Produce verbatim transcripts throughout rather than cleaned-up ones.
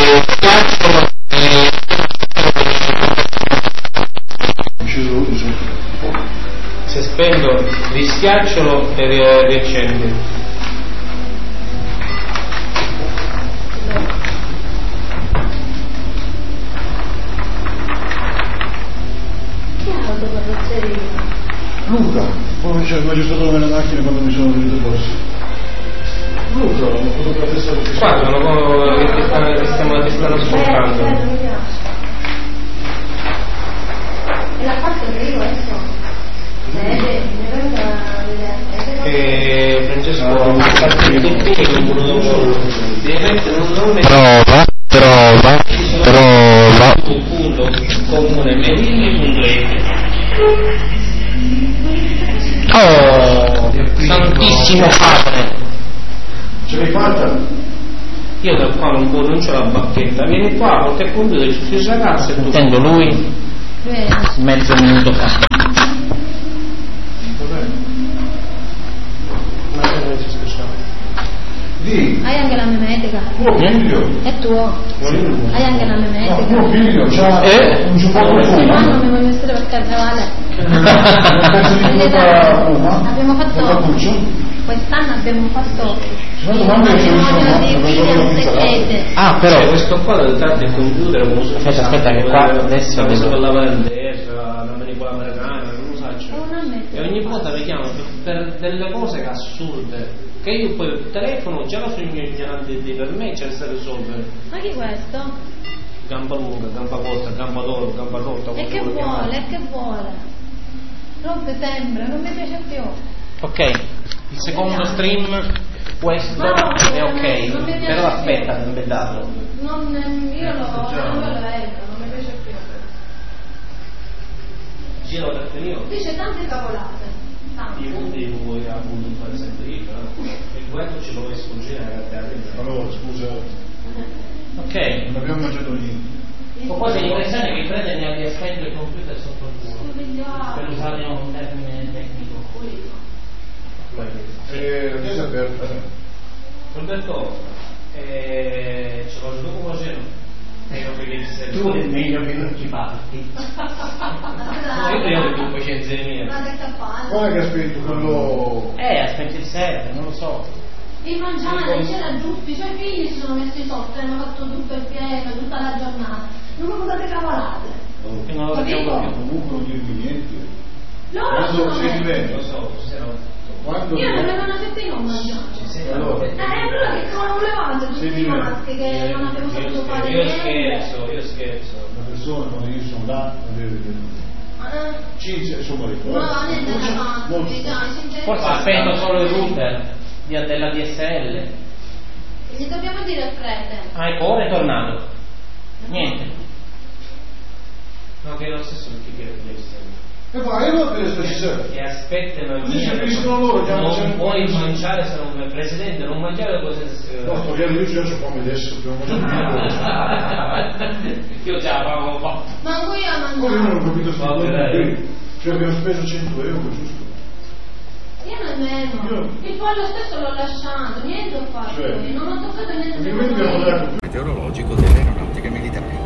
Se spendo rischiacciolo e riaccendi. Luca, poi c'è il magistratore nella macchina quando mi sono venuto posto. Luca, una fotografessa che guardano che stiamo, che stanno ascoltando. E l'ha fatto io adesso. Vede, mi è venuta a vedere. E Francesco ha fatto il prova, prova, prova. Punto comune merilli.it. Oh, santissimo padre. Ce l'hai fatta? Io da qua non, può, non c'ho la bacchetta, vieni qua, porta il computer, ci sei ragazzi e tu. Intendo lui mezzo minuto fa. Di. Hai anche la memetica. Tuo figlio. È tuo. Hai anche la memetica. No, tuo figlio c'ha Eh? un giubbotto No, Puma. non mi voglio vestire per carnevale. Un pezzo di tuta Puma. Abbiamo fatto. Un cappuccio. Quest'anno abbiamo fatto Secondo il quando io sono matrimonio di William Secchese. Ah, Però però questo qua da tanto il computer come si aspetta, aspetta che qua adesso questo vedo. per la vendetta, la manipola americana, non lo so. È un annetto. E ogni volta mi chiamano per delle cose che assurde, che io poi il telefono già lo sogno ignorante di per me c'è da risolvere. Ma chi è questo? Gamba lunga, gamba corta, gamba d'oro, gamba rotta. E che vuole? E che vuole? Rompe sempre, non mi piace più. Ok, il secondo stream questo No, è non mi ok, piace però più. aspetta per embeddarlo. Non, io lo, non lo leggo, non mi piace più. Giro per tenere. Dice tante cavolate. Tante. I punti vuoi appunto fare sempre io, no? Il guerto ce lo vuoi sfuggire a te. Allora, scusa, Ok, non abbiamo mangiato niente. ho quasi l'impressione che prende ne abbia spento il computer sotto il culo, per usare un termine tecnico. Eh, la chiesa è aperta. Roberto, eh, ce l'ho dopo così, Tu è meglio che non ci parti. no, io credo che poi c'è in mia. Guarda che ha spento quello. Eh, aspetti il server, non lo so. Il mangiare c'era giusto, i suoi figli si sono messi sotto e hanno fatto tutto il pieno, tutta la giornata. Non mi fate cavolate. Che non lo sappiamo più. Comunque non dirmi niente. Loro Quando sono sei messi. diverso. Lo so, se no. Quando Io non avevo una settimana a mangiare. allora, Eh, allora che cosa volevate tutti i maschi che non abbiamo saputo fare Io niente? scherzo, io scherzo. una persona quando io sono là non deve vedere. Eh, Cinzia, insomma, le cose. No, niente da fare, Molto. dai, sinceramente. Forse ha spento solo il router di- della D S L. Gli dobbiamo dire il prete. Ah, ecco, ora è tornato. Niente. No, che è lo stesso perché che è essere. E vai, allora per questo ci serve. E aspettano Così ci capiscono loro, già non c'è non un puoi po' di- mangiare se non presidente, non mangiare cose. No, speriamo io già so come adesso, dobbiamo mangiare Io già avevo fatto. Manco io a Poi io non ho mangiare. capito sti Vabbè, conti dai. qui. Cioè abbiamo speso cento euro, giusto? Io nemmeno. Io- Il pollo stesso l'ho lasciato, niente ho fatto. Cioè, io, non ho toccato niente. Ovviamente abbiamo dato meteorologico dell'aeronautica militare.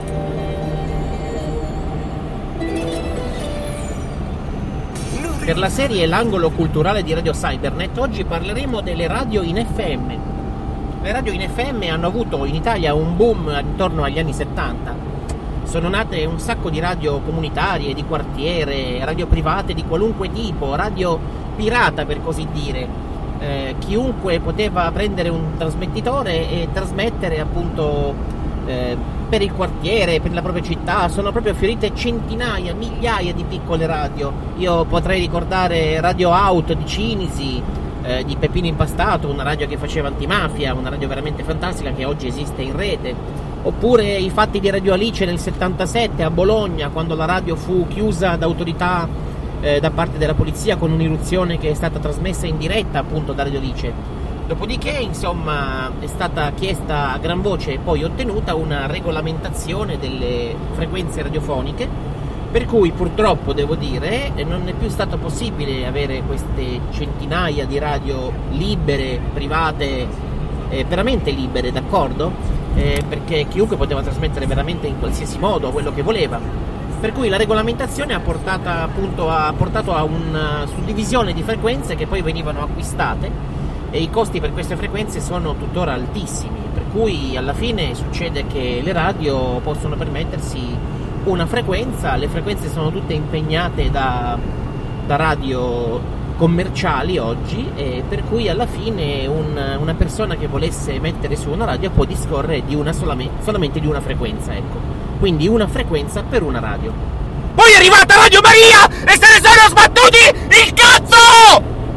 Per la serie L'angolo culturale di Radio Cybernet oggi parleremo delle radio in F M. Le radio in F M hanno avuto in Italia un boom intorno agli anni settanta. Sono nate un sacco di radio comunitarie, di quartiere, radio private di qualunque tipo, radio pirata per così dire. Eh, chiunque poteva prendere un trasmettitore e trasmettere appunto eh, per il quartiere, per la propria città. Sono proprio fiorite centinaia, migliaia di piccole radio. Io potrei ricordare Radio Auto di Cinisi, eh, di Peppino Impastato, una radio che faceva antimafia, una radio veramente fantastica che oggi esiste in rete. Oppure i fatti di Radio Alice nel settantasette a Bologna, quando la radio fu chiusa da autorità eh, da parte della polizia con un'irruzione che è stata trasmessa in diretta appunto da Radio Alice. Dopodiché, insomma, è stata chiesta a gran voce e poi ottenuta una regolamentazione delle frequenze radiofoniche, per cui purtroppo, devo dire, non è più stato possibile avere queste centinaia di radio libere, private, eh, veramente libere, d'accordo? eh, perché chiunque poteva trasmettere veramente in qualsiasi modo quello che voleva, per cui la regolamentazione ha, portata, appunto, ha portato a una suddivisione di frequenze che poi venivano acquistate, e i costi per queste frequenze sono tuttora altissimi, per cui alla fine succede che le radio possono permettersi una frequenza, le frequenze sono tutte impegnate da, da radio commerciali oggi, e per cui alla fine un, una persona che volesse mettere su una radio può disporre di una solamente, solamente di una frequenza, ecco, quindi una frequenza per una radio. Poi è arrivata Radio Maria e se ne sono sbattuti il cazzo!